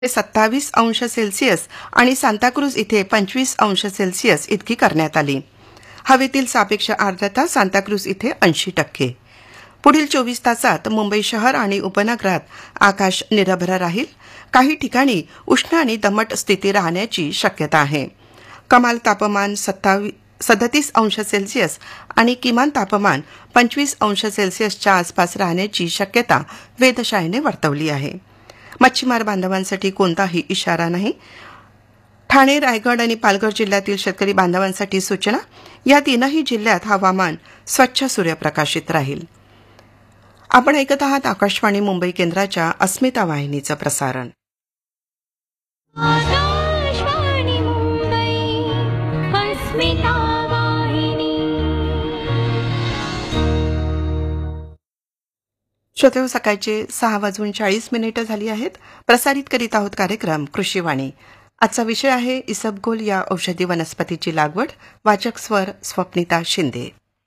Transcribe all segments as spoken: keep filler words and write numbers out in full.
सत्तावीस अंश सेल्सिअस आणि सांताक्रूज इथे पंचवीस अंश सेल्सिअस इतकी करण्यात आली. हवेतील सापेक्ष आर्द्रता सांताक्रूज इथे ऐंशी टक्के. पुढील चोवीस तासात मुंबई शहर आणि उपनगरात आकाश निरभ्र राहील. काही ठिकाणी उष्ण आणि दमट स्थिती राहण्याची शक्यता आहे. कमाल तापमान सदतीस अंश सेल्सिअस आणि किमान तापमान पंचवीस अंश सेल्सिअसच्या आसपास राहण्याची शक्यता वेधशाळेने वर्तवली आहे. मच्छीमार बांधवांसाठी कोणताही इशारा नाही. ठाणे, रायगड आणि पालघर जिल्ह्यातील शेतकरी बांधवांसाठी सूचना. या तीनही जिल्ह्यात हवामान स्वच्छ सूर्यप्रकाशित राहील. आपण ऐकत आहात आकाशवाणी मुंबई केंद्राच्या अस्मिता वाहिनीचं प्रसारण. श्रोते, सकाळचे सहा वाजून चाळीस मिनिटं झाली आहेत. प्रसारित करीत आहोत कार्यक्रम कृषीवाणी. आजचा विषय आहे इसबगोल या औषधी वनस्पतीची लागवड. वाचक स्वर स्वप्निता शिंदे.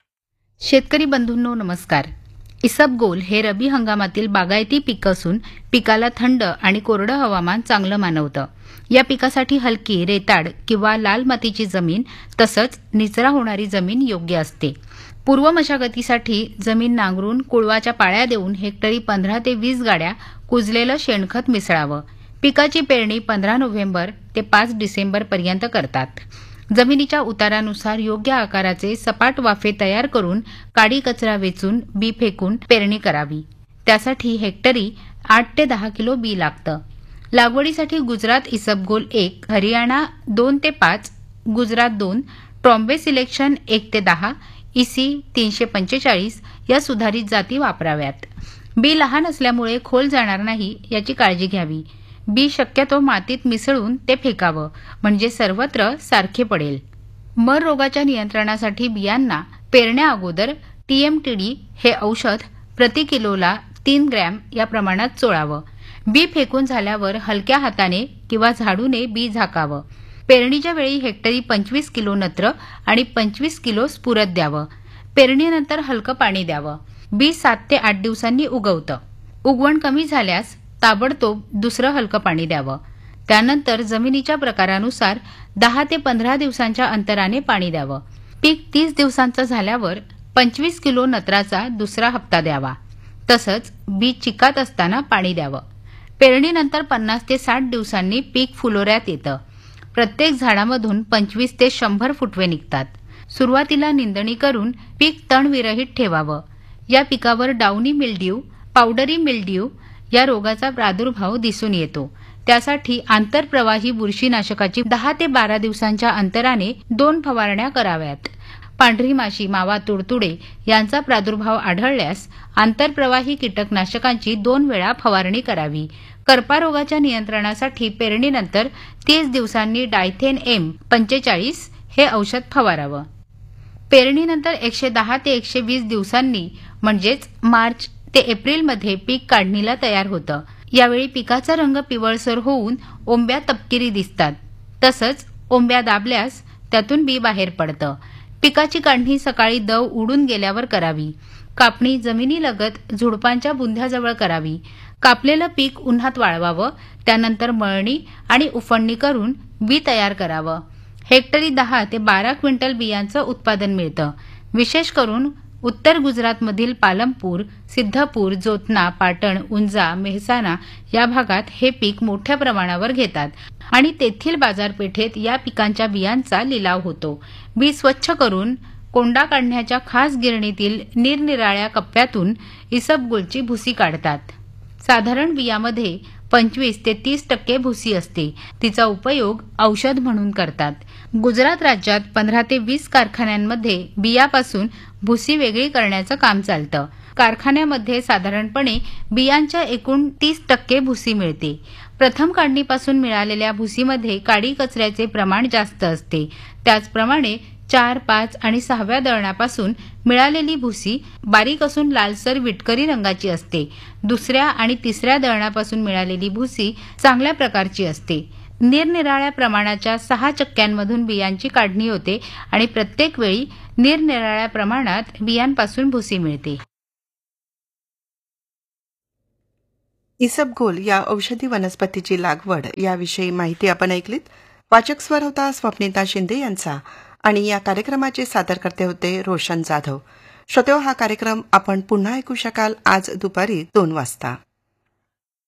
शेतकरी बंधूंनो नमस्कार. इसबगोल हे रबी हंगामातील बागायती पीक असून पिकाला थंड आणि कोरडं हवामान चांगलं मानवतं. या पिकासाठी हलकी रेताड किंवा लाल मातीची जमीन तसंच निचरा होणारी जमीन योग्य असते. पूर्व मशागतीसाठी जमीन नांगरून कुळवाच्या पाळ्या देऊन हेक्टरी पंधरा ते वीस गाड्या कुजलेलं शेणखत मिसळावं. पिकाची पेरणी पंधरा नोव्हेंबर ते पाच डिसेंबर पर्यंत करतात. जमिनीच्या उतारानुसार योग्य आकाराचे सपाट वाफे तयार करून काडी कचरा वेचून बी फेकून पेरणी करावी. त्यासाठी हेक्टरी आठ ते दहा किलो बी लागतं. लागवडीसाठी गुजरात इसबगोल एक, हरियाणा दोन ते पाच, गुजरात दोन, ट्रॉम्बे सिलेक्शन एक ते दहा, इसी तीनशे पंचेचाळीस या सुधारित जाती वापराव्यात. बी लहान असल्यामुळे खोल जाणार नाही याची काळजी घ्यावी. बी शक्यतो मातीत मिसळून ते फेकावं म्हणजे सर्वत्र सारखे पडेल. मर रोगाच्या नियंत्रणासाठी बियांना पेरण्या अगोदर टीएमटीडी हे औषध प्रति किलोला तीन ग्रॅम या प्रमाणात चोळावं. बी फेकून झाल्यावर हलक्या हाताने किंवा झाडूने बी झाकावं. पेरणीच्या वेळी हेक्टरी पंचवीस किलो नत्र आणि पंचवीस किलो स्फुरद द्यावं. पेरणीनंतर हलकं पाणी द्यावं. बी सात ते आठ दिवसांनी उगवतं. उगवण कमी झाल्यास ताबडतोब दुसरं हलकं पाणी द्यावं. त्यानंतर जमिनीच्या प्रकारानुसार दहा ते पंधरा दिवसांच्या अंतराने पाणी द्यावं. पीक तीस दिवसांचं झाल्यावर पंचवीस किलो नत्राचा दुसरा हप्ता द्यावा. तसंच बी चिकात असताना पाणी द्यावं. पेरणीनंतर पन्नास ते साठ दिवसांनी पीक फुलोऱ्यात येतं. प्रत्येक झाडामधून पंचवीस ते शंभर फुटवे निघतात. सुरुवातीला निंदणी करून पीक तणविरहित ठेवावं. या पिकावर डाउनी मिल्ड्यू, पावडरी मिल्ड्यू या रोगाचा प्रादुर्भाव दिसून येतो. त्यासाठी आंतरप्रवाही बुरशीनाशकाची दहा ते बारा दिवसांच्या अंतराने दोन फवारण्या कराव्यात. पांढरी माशी, मावा, तुडतुडे यांचा प्रादुर्भाव आढळल्यास आंतरप्रवाही कीटकनाशकांची दोन वेळा फवारणी करावी. करपा रोगाच्या नियंत्रणासाठी पेरणीनंतर तीस दिवसांनी डायथेन एम पंचेचाळीस हे औषध फवारावं. पेरणीनंतर एकशे दहा ते एकशे वीस दिवसांनी म्हणजेच मार्च ते एप्रिलमध्ये पीक काढणीला तयार होतं. यावेळी पिकाचा रंग पिवळसर होऊन ओंब्या तपकिरी दिसतात. तसंच ओंब्या दाबल्यास त्यातून बी बाहेर पडतं. पिकाची काढणी सकाळी दव उडून गेल्यावर करावी. कापणी जमिनीलगत झुडपांच्या बुंध्याजवळ करावी. कापलेलं पीक उन्हात वाळवावं. त्यानंतर मळणी आणि उफणणी करून बी तयार करावं. हेक्टरी दहा ते बारा क्विंटल बियांचं उत्पादन मिळतं. विशेष करून उत्तर गुजरातमधील पालमपूर, सिद्धपूर, जोतना, पाटण, उंजा, मेहसाणा या भागात हे पीक मोठ्या प्रमाणावर घेतात आणि तेथील बाजारपेठेत या पिकांच्या बियांचा लिलाव होतो. बी स्वच्छ करून कोंडा काढण्याच्या खास गिरणीतील निरनिराळ्या कप्प्यातून इसबगोलची भुसी काढतात. साधारण बियामध्ये पंचवीस ते तीस टक्के भुसी असते. तिचा उपयोग औषध म्हणून करतात. गुजरात राज्यात पंधरा ते वीस कारखान्यांमध्ये बियापासून भुसी वेगळी करण्याचं काम चालतं. कारखान्यामध्ये साधारणपणे बियांच्या एकूण तीस टक्के भुसी मिळते. प्रथम काढणीपासून मिळालेल्या भुसीमध्ये काडी कचऱ्याचे प्रमाण जास्त असते. त्याचप्रमाणे चार, पाच आणि सहाव्या दळणापासून मिळालेली भुसी बारीक असून लालसर विटकरी रंगाची असते. दुसऱ्या आणि तिसऱ्या दळणापासून मिळालेली भुसी चांगल्या प्रकारची असते. निरनिराळ्या प्रमाणाच्या सहा चक्क्यांमधून बियांची काढणी होते आणि प्रत्येक वेळी निरनिराळ्या प्रमाणात बियांपासून भुसी मिळते. इसबगोल या औषधी वनस्पतीची लागवड याविषयी माहिती आपण ऐकलीत. वाचक स्वर होता स्वप्निता शिंदे यांचा आणि या कार्यक्रमाचे सादरकर्ते होते रोशन जाधव. श्रोतेहो, हा कार्यक्रम आपण पुन्हा ऐकू शकाल आज दुपारी दोन वाजता.